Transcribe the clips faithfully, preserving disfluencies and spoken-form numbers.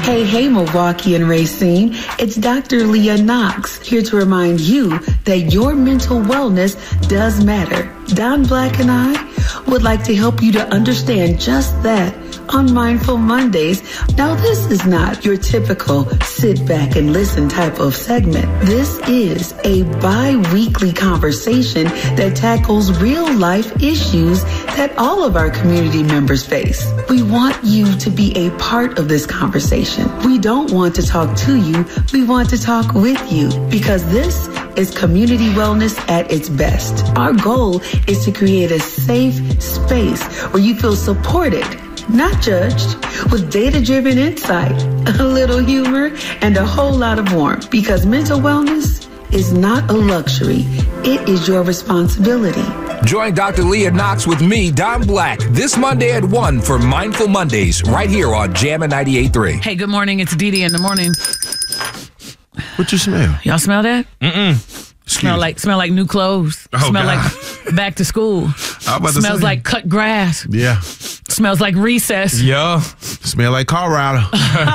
Hey, hey, Milwaukee and Racine. It's Doctor Leah Knox here to remind you that your mental wellness does matter. Don Black and I would like to help you to understand just that on Mindful Mondays. Now, this is not your typical sit back and listen type of segment. This is a bi-weekly conversation that tackles real life issues that all of our community members face. We want you to be a part of this conversation. We don't want to talk to you. We want to talk with you, because this is community wellness at its best. Our goal is to create a safe space where you feel supported, not judged, with data-driven insight, a little humor, and a whole lot of warmth. Because mental wellness is not a luxury. It is your responsibility. Join Doctor Leah Knox with me, Don Black, this Monday at one for Mindful Mondays, right here on Jammin' ninety-eight point three. Hey, good morning. It's Dee Dee in the morning. What you smell? Y'all smell that? Mm-mm. Smell like smell like new clothes. Oh, smell God. like back to school. I was about to Smells say. like cut grass. Yeah. Smells like recess. Yeah. Smell like car rider.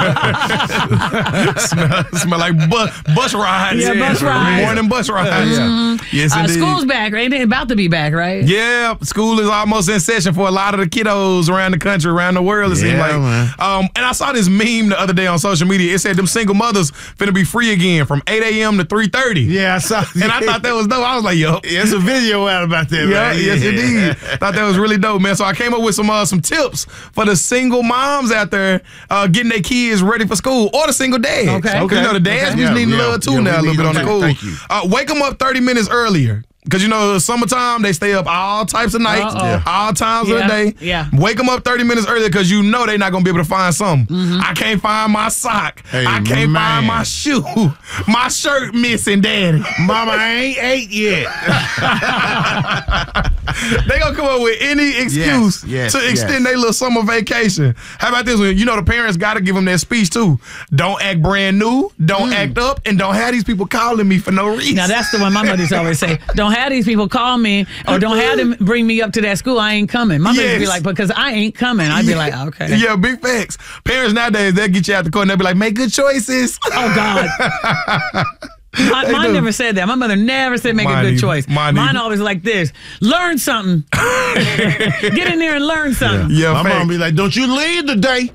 smell, smell like bus, bus rides. Yeah, bus rides. Morning bus rides. Mm-hmm. Yes, uh, indeed. School's back, right? It's about to be back, right? Yeah, school is almost in session for a lot of the kiddos around the country, around the world, it Yeah, seems like. man. Um, and I saw this meme the other day on social media. It said them single mothers finna be free again from eight a.m. to three thirty. Yeah, I saw. And I thought that was dope. I was like, yo. There's a video out about that, Yeah, man. yes, indeed. Thought that was really dope, man. So I came up with some uh, some tips for the single moms out there uh, getting their kids ready for school, or the single dads. Okay. Because you know the dads Okay. be Yeah, needing yeah, love too yeah, now, a we little bit need on the them cool. too. Thank you. Uh, wake them up thirty minutes earlier. Because, you know, summertime, they stay up all types of nights, Uh-oh. Yeah. all times of Yeah, the day. yeah. Wake them up thirty minutes earlier because you know they're not going to be able to find something. Mm-hmm. I can't find my sock. Hey, I can't man. find my shoe. My shirt missing, daddy. Mama, I ain't ate yet. They gonna come up with any excuse Yes, yes, to extend yes. their little summer vacation. How about this one? You know the parents gotta give them that speech too. Don't act brand new, don't act up, and don't have these people calling me for no reason. Now, that's the one my mother's always say. Don't have these people call me, or don't have them bring me up to that school. I ain't coming. My mother would be Yes. like, because I ain't coming. I'd be like, okay. Yeah, big facts. Parents nowadays, they'll get you out the court and they'll be like, make good choices. Oh, God. My, They mine do. never said that. My mother never said make Mine a good either. choice. Mine Mine either. always like this. Learn something. Get in there and learn something. Yeah, My facts. mom be like, don't you leave today.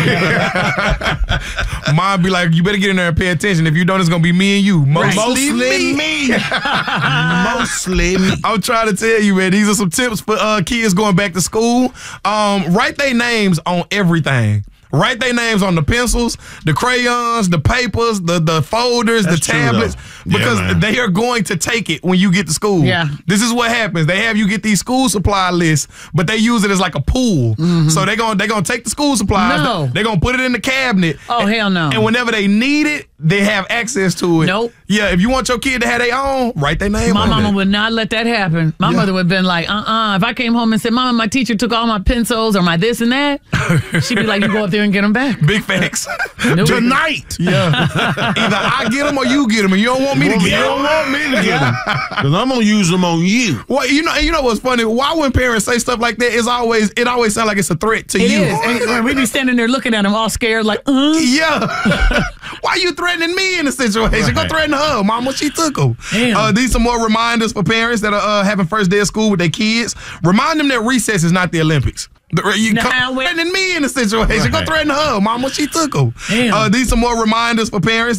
Mine be like, you better get in there and pay attention. If you don't, it's gonna be me and you. Mostly, Mostly me. me. Mostly me. I'm trying to tell you, man. These are some tips for uh, kids going back to school. Um, write their names on everything. Write their names on the pencils, the crayons, the papers, the, the folders, That's the true, tablets, though. Yeah, because man. they are going to take it when you get to school. Yeah. This is what happens. They have you get these school supply lists, but they use it as like a pool. So they're going they gonna take the school supplies. No. They're going to put it in the cabinet. Oh, and, hell no. And whenever they need it, they have access to it. Nope. Yeah, if you want your kid to have their own, write their name My on mama it. would not let that happen. My Yeah. mother would have been like, uh-uh. If I came home and said, Mama, my teacher took all my pencils or my this and that, she'd be like, you go up there and get them back. Big facts. Nope. Tonight. Yeah. Either I get them or you get them, and you don't want me to You get don't them. want me to get them. Because I'm going to use them on you. Well, you know, you know what's funny? Why when parents say stuff like that, it's always it always sounds like it's a threat to It you. is. And, and we be standing there looking at them all scared like, uh. Yeah. Why you threatening me in a situation? Go Right. threaten her, mama. She took them. Damn. Uh, these are more reminders for parents that are uh, having first day of school with their kids. Remind them that recess is not the Olympics. The- You Nah, come wait. threatening me in a situation. Go Right. threaten her, mama. She took them. Damn. Uh, these are more reminders for parents